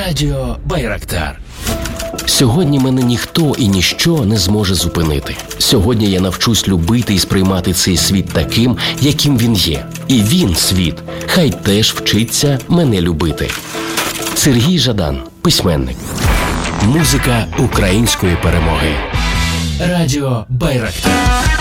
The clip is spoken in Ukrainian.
Радіо Байрактар. Сьогодні мене ніхто і ніщо не зможе зупинити. Сьогодні я навчусь любити і сприймати цей світ таким, яким він є. І він, світ, хай теж вчиться мене любити. Сергій Жадан, письменник. Музика української перемоги. Радіо Байрактар.